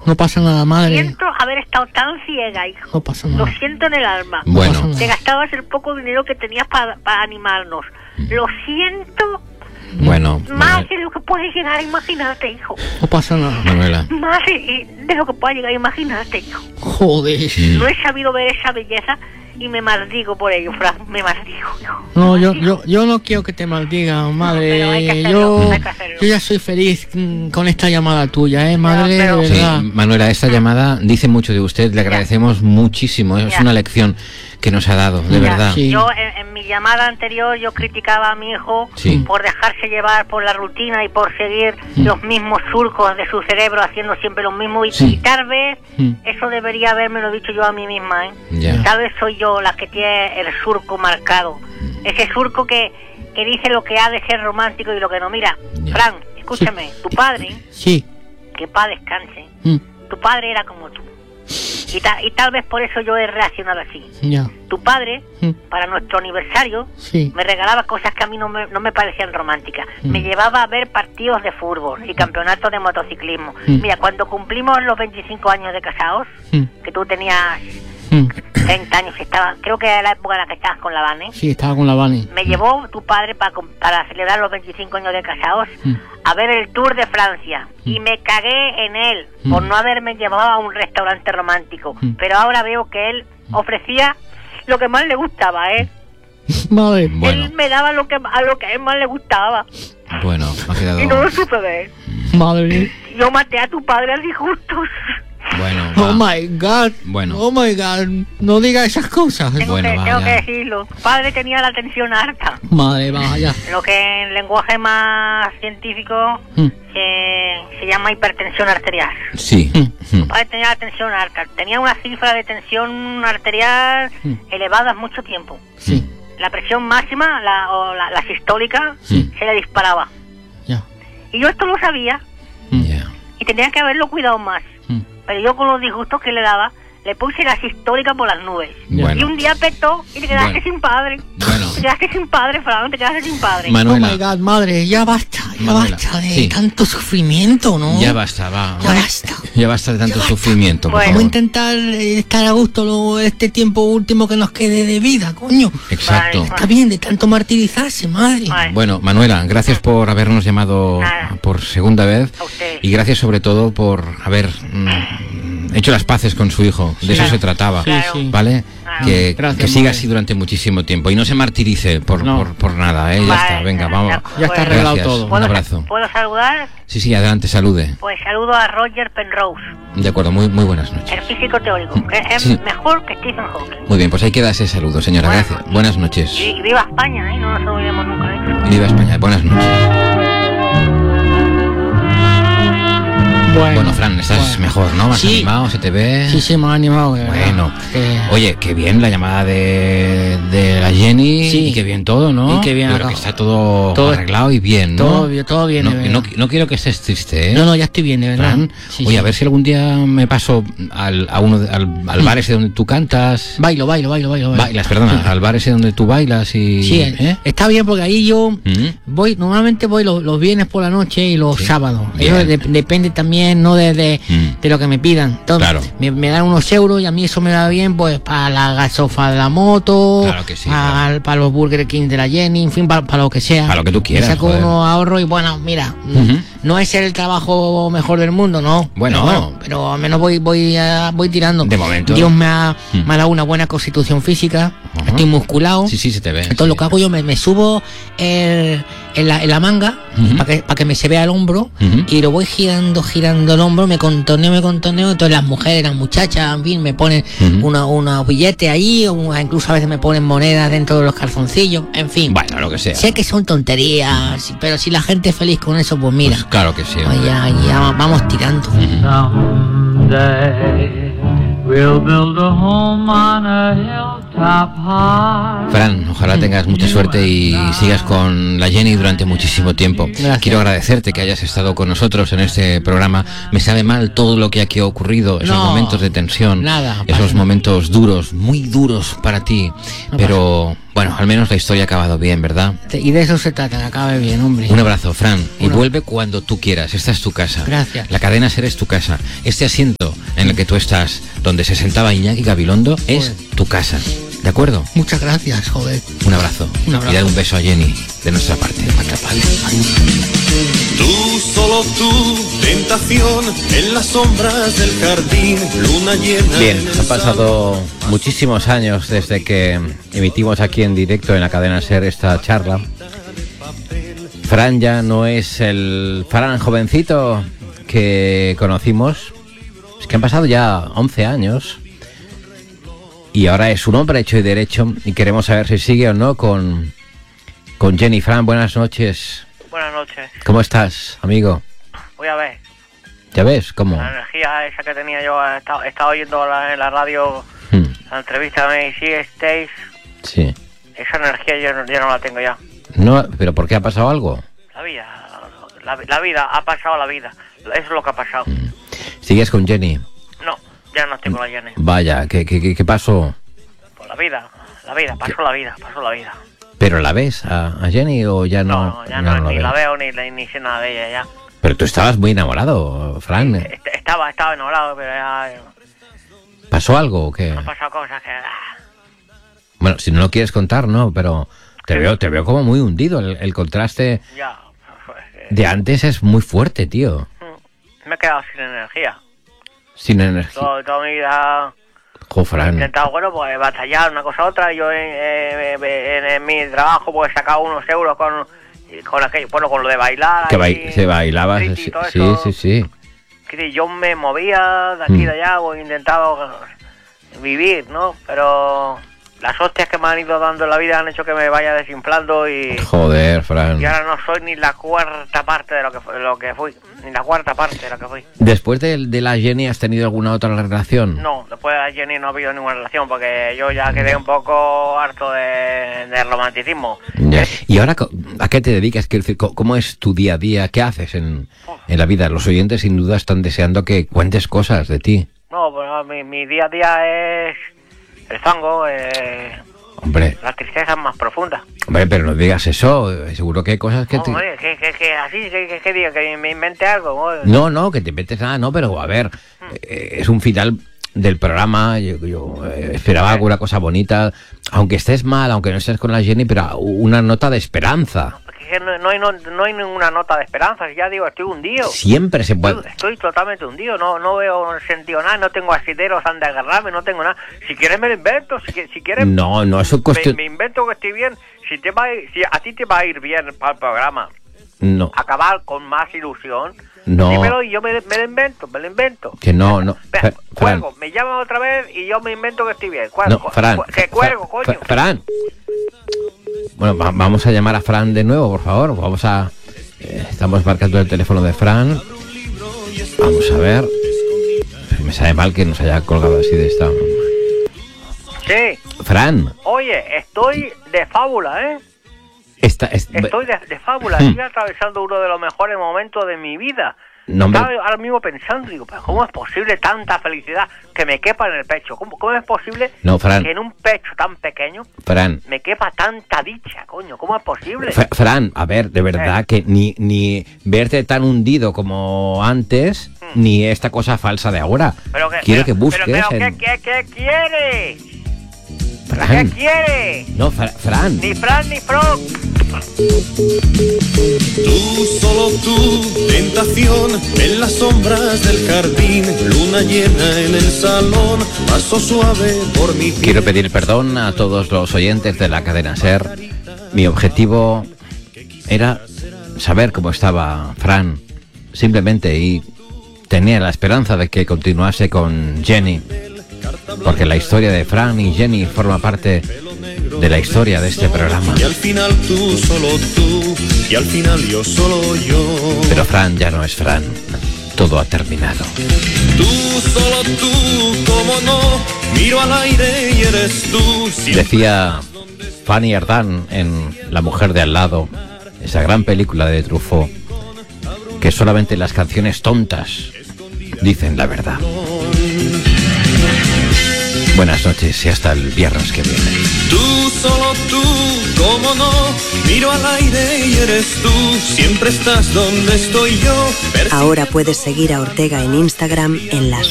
No pasa nada, madre. Siento haber estado tan ciega, hijo. No pasa nada. Lo siento en el alma. Bueno. Te gastabas el poco dinero que tenías para animarnos. Lo siento Bueno, más de lo que puedes llegar a imaginarte, hijo. No pasa nada. Manuela. Más de lo que puedes llegar a imaginarte, hijo. Joder. No he sabido ver esa belleza y me maldigo por ello, Fran. Me maldigo, hijo. No, yo no quiero que te maldiga, madre. Pero hay que hacerlo, hay que hacerlo. Yo ya soy feliz con esta llamada tuya, madre, pero- de Sí, verdad. Manuela, esta llamada dice mucho de usted, le agradecemos muchísimo, es Ya. una lección que nos ha dado, de Ya, verdad. sí. Yo en mi llamada anterior yo criticaba a mi hijo Sí. por dejarse llevar por la rutina y por seguir los mismos surcos de su cerebro haciendo siempre lo mismo y, Sí. y tal vez Mm. eso debería habérmelo dicho yo a mí misma, Ya. Tal vez soy yo la que tiene el surco marcado, ese surco que dice lo que ha de ser romántico y lo que no. Mira, Ya. Fran, escúchame, tu padre, Sí. que paz descanse, Mm, tu padre era como tú y tal vez por eso yo he reaccionado así. Ya. Tu padre, Mm, para nuestro aniversario, Sí. me regalaba cosas que a mí no me parecían románticas. Me llevaba a ver partidos de fútbol y campeonatos de motociclismo. Mm. Mira, cuando cumplimos los 25 años de casados, Mm, que tú tenías mm. 30 años, creo que era la época en la que estabas con la Vane, Sí, estaba con la Vani. me llevó tu padre para celebrar los 25 años de casados Mm. a ver el Tour de Francia y me cagué en él por no haberme llevado a un restaurante romántico. Pero ahora veo que él ofrecía lo que más le gustaba, Madre. Bueno, Él me daba a lo que a él más le gustaba bueno, ha quedado... y no lo supe ver. Madre. Yo maté a tu padre a disgustos. Bueno, Oh va. my God. Bueno. Oh my God. No diga esas cosas. Bueno, Tengo va, que ya. decirlo. Tu padre tenía la tensión alta. Madre, vaya. Lo que en lenguaje más científico Mm. se llama hipertensión arterial. Sí. Mm. Tu padre tenía la tensión alta. Tenía una cifra de tensión arterial elevada mucho tiempo. Sí. La presión máxima, la sistólica, Sí. se le disparaba. Ya. Y yo esto lo sabía Ya. y tenía que haberlo cuidado más. Mm. Pero yo con los disgustos que le daba, le puse la sistólica por las nubes. Bueno. Y un día petó y te quedaste Bueno. sin padre. Bueno. Te quedaste sin padre, Fran, te quedaste sin padre. Manuela. Oh my God, madre, ya basta Manuela, de sí. tanto sufrimiento, ¿no? Ya basta, va. Ya basta. Ya basta de tanto sufrimiento, por Bueno. Vamos a favor. intentar estar a gusto este tiempo último que nos quede de vida, coño. Exacto. Vale. Está bien de tanto martirizarse, madre. Vale. Bueno, Manuela, gracias por habernos llamado Nada. por segunda vez A ustedes. y gracias sobre todo por haber hecho las paces con su hijo. De eso Claro. se trataba, Claro. ¿vale? Claro. Que, Gracias, que siga madre. así durante muchísimo tiempo y no se martirice por No. nada, ¿eh? Ya Vale, está, venga, de vamos. acuerdo. Ya está Bueno. arreglado Gracias. todo. Un ¿Puedo, abrazo. ¿Puedo saludar? Sí, adelante, salude. Pues saludo a Roger Penrose, De acuerdo, muy buenas noches. el físico teórico, que es Sí. mejor que Stephen Hawking. Muy bien, pues ahí queda ese saludo, señora. Buenas Gracias. noches. Buenas noches. Y viva España, ¿eh? No nos olvidemos nunca de eso. Y viva España. Buenas noches. Bueno, Fran, estás bueno. mejor, ¿no? Más Sí. animado, se te ve. Sí, me ha animado. de verdad. Bueno, Que- oye, qué bien la llamada de la Jenny Sí. y qué bien todo, ¿no? Y qué bien Yo creo que acá. está todo, Todo- arreglado y bien, ¿no? todo bien, No, de verdad. no quiero que estés triste, ¿eh? No, ya estoy bien, de verdad. Fran, Sí, oye, sí. a ver si algún día me paso al bar ese donde tú cantas. Bailo. Bailas, perdona, al bar ese donde tú bailas y... Sí, está bien porque ahí yo ¿Mm? normalmente voy los viernes por la noche y los Sí. sábados. Bien. Eso depende también, no de lo que me pidan. Entonces, Claro. me dan unos euros y a mí eso me va bien, pues para la gasofa de la moto, Claro que sí, para los Burger King de la Jenny, en fin, para lo que sea. Para lo que tú quieras, Me saco joder. unos ahorros y bueno, mira, Ujú. no es el trabajo mejor del mundo, no. Bueno. Pero al menos voy tirando. De momento. Dios me ha dado una buena constitución física, Ajá. estoy musculado. Sí, se te ve. Entonces sí. lo que hago yo, me subo en la manga Ujú. para que me se vea el hombro Ujú. y lo voy girando el hombro, me contorneo. Entonces las mujeres, las muchachas, en fin, me ponen Ujú. unos billetes ahí, incluso a veces me ponen monedas dentro de los calzoncillos, en fin. Bueno, lo que sea. Sé que son tonterías, pero si la gente es feliz con eso, pues mira, Pues claro que sí. pues ya vamos tirando. Someday We'll build a home on a hilltop high. Fran, ojalá tengas mucha suerte y sigas con la Jenny durante muchísimo tiempo. Gracias. Quiero agradecerte que hayas estado con nosotros en este programa. Me sabe mal todo lo que aquí ha ocurrido, esos momentos de tensión, esos momentos duros, muy duros para ti. Pero bueno, al menos la historia ha acabado bien, ¿verdad? Y de eso se trata, que acabe bien, hombre. Un abrazo, Fran, y vuelve cuando tú quieras. Esta es tu casa. Gracias. La cadena SER es tu casa. Este asiento en el que tú estás, donde se sentaba Iñaki Gabilondo, es tu casa. ¿De acuerdo? Muchas gracias, joder. Un abrazo. Un abrazo. Y dar un beso a Jenny, de nuestra parte. Tú, solo tú, tentación, en las sombras del jardín, luna llena. Bien, han pasado muchísimos años desde que emitimos aquí en directo en la cadena SER esta charla. Fran ya no es el Fran jovencito que conocimos. Es que han pasado ya 11 años. Y ahora es un hombre hecho y derecho. Y queremos saber si sigue o no con Jenny. Fran, buenas noches. Buenas noches. ¿Cómo estás, amigo? Voy a ver. ¿Ya ves? ¿Cómo? La energía esa que tenía yo, he estado oyendo en la radio la entrevista de Macy Stage. Sí. Esa energía yo no la tengo ya. No, ¿pero por qué ha pasado algo? La vida, ha pasado la vida. Eso es lo que ha pasado. ¿Sigues con Jenny? No, ya no estoy con la Jenny. Vaya, ¿qué pasó? Pues la vida, pasó la vida. ¿Pero la ves a Jenny o ya no? No, ya no, ni ves? la veo ni sé nada de ella ya. Pero tú estabas muy enamorado, Fran. Estaba enamorado, pero ya... ¿Pasó algo o qué? Han pasado cosas que... Bueno, si no lo quieres contar, no, pero te veo como muy hundido. El contraste Ya, de antes es muy fuerte, tío. me he quedado sin energía. Sin energía. Toda mi vida... Jo, He Fran. intentado, pues batallar una cosa a otra. Yo en mi trabajo pues he sacado unos euros con aquello, bueno, con lo de bailar. Se bailaba, street y todo eso. sí. Que yo me movía de aquí y de allá, pues he intentado vivir, ¿no? Pero las hostias que me han ido dando en la vida han hecho que me vaya desinflando y Joder, Fran. y ahora no soy ni la cuarta parte de lo que fui. Ni la cuarta parte de lo que fui. ¿Después de la Jenny has tenido alguna otra relación? No, después de Jenny no ha habido ninguna relación porque yo ya quedé un poco harto de romanticismo. Ya. ¿Y ahora a qué te dedicas? Quiero decir, ¿cómo es tu día a día? ¿Qué haces en la vida? Los oyentes sin duda están deseando que cuentes cosas de ti. No, pues mi día a día es el fango, Hombre, las tristezas más profundas. hombre, pero no digas eso. Seguro que hay cosas que No, hombre, que así, que diga, que me invente algo. No, que te inventes nada, no, pero a ver, es un final del programa, yo esperaba alguna cosa bonita, aunque estés mal, aunque no estés con la Jenny, pero una nota de esperanza. Porque no hay ninguna nota de esperanza, ya digo, estoy hundido. Siempre se puede... Estoy totalmente hundido, no veo sentido nada, no tengo asideros donde agarrarme, no tengo nada. Si quieres me lo invento, si quieres... No, es un cuestión... Me invento que estoy bien, si a ti te va a ir bien para el programa, No, acabar con más ilusión, no, dímelo y yo me lo invento. que no. Espera, Fran, cuelgo, me llaman otra vez y yo me invento que estoy bien. Cuelgo, no, Fran. que cuelgo, coño. Fran. Bueno, vamos a llamar a Fran de nuevo, por favor. Estamos marcando el teléfono de Fran. Vamos a ver. Me sabe mal que nos haya colgado así de esta... Sí. Fran. Oye, estoy de fábula, ¿eh? Estoy de fábula, estoy atravesando uno de los mejores momentos de mi vida. No, hombre. Estaba ahora mismo pensando, digo, pero ¿cómo es posible tanta felicidad que me quepa en el pecho? ¿Cómo es posible No, Fran. que en un pecho tan pequeño Fran. me quepa tanta dicha, coño? ¿Cómo es posible? Fran, a ver, de verdad que ni verte tan hundido como antes, ni esta cosa falsa de ahora. Quiero que busques ¿Qué quieres? Fran. ¿Qué quieres? No, Fran. Ni Fran ni Frog. Tú, solo tú, tentación, en las sombras del jardín, luna llena en el salón, paso suave por mi piel. Quiero pedir perdón a todos los oyentes de la cadena SER. Mi objetivo era saber cómo estaba Fran, simplemente, y tenía la esperanza de que continuase con Jenny, porque la historia de Fran y Jenny forma parte de la historia de este programa. Y al final tú, solo tú, y al final yo, solo yo. Pero Fran ya no es Fran. Todo ha terminado. Tú, solo tú, como no, miro al aire y eres tú. Decía Fanny Ardant en La mujer de al lado, esa gran película de Truffaut, que solamente las canciones tontas dicen la verdad. Buenas noches y hasta el viernes que viene. Tú, solo tú, cómo no, miro al aire y eres tú, siempre estás donde estoy yo. Ahora puedes seguir a Ortega en Instagram en las